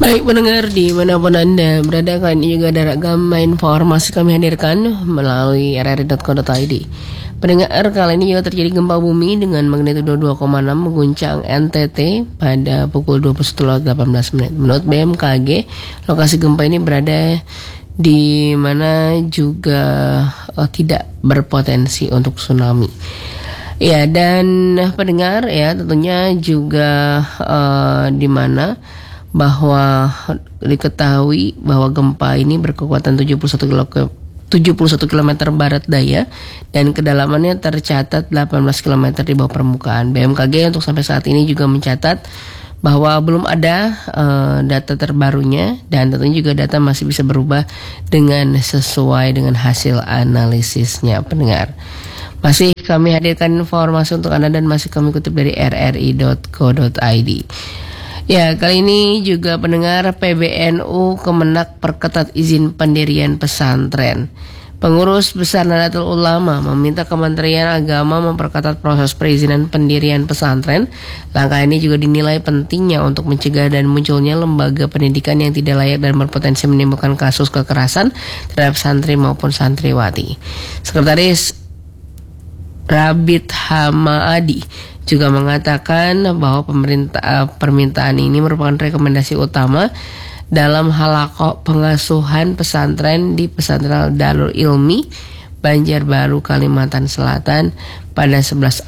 Baik pendengar dimanapun Anda berada, kali ini juga ada ragam informasi kami hadirkan melalui rri.co.id. Pendengar, kali ini juga terjadi gempa bumi dengan magnitudo 2,6 mengguncang NTT pada pukul 21.18 menit. Menurut BMKG, lokasi gempa ini berada di mana juga tidak berpotensi untuk tsunami. Ya, dan pendengar ya tentunya juga di mana bahwa diketahui bahwa gempa ini berkekuatan 71 km barat daya dan kedalamannya tercatat 18 km di bawah permukaan. BMKG untuk sampai saat ini juga mencatat bahwa belum ada data terbarunya, dan tentunya juga data masih bisa berubah dengan sesuai dengan hasil analisisnya. Pendengar, masih kami hadirkan informasi untuk Anda dan masih kami kutip dari rri.co.id. Ya, kali ini juga pendengar, PBNU Kemenak perketat izin pendirian pesantren. Pengurus Besar Nahdlatul Ulama meminta Kementerian Agama memperketat proses perizinan pendirian pesantren. Langkah ini juga dinilai pentingnya untuk mencegah dan munculnya lembaga pendidikan yang tidak layak dan berpotensi menimbulkan kasus kekerasan terhadap santri maupun santriwati. Sekretaris Rabit Hamaadi juga mengatakan bahwa permintaan ini merupakan rekomendasi utama dalam halaqah pengasuhan pesantren di Pesantren Darul Ilmi Banjarbaru, Kalimantan Selatan pada 11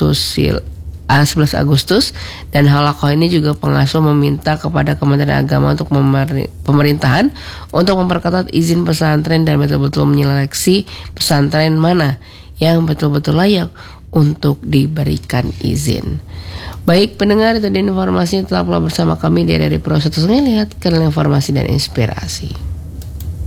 Agustus, dan halaqah ini juga pengasuh meminta kepada Kementerian Agama untuk pemerintahan untuk memperketat izin pesantren dan betul-betul menyeleksi pesantren mana yang betul-betul layak untuk diberikan izin. Baik pendengar, itu informasi, tetaplah bersama kami dari Pro 1 Sungai Lihat, kanal informasi dan inspirasi.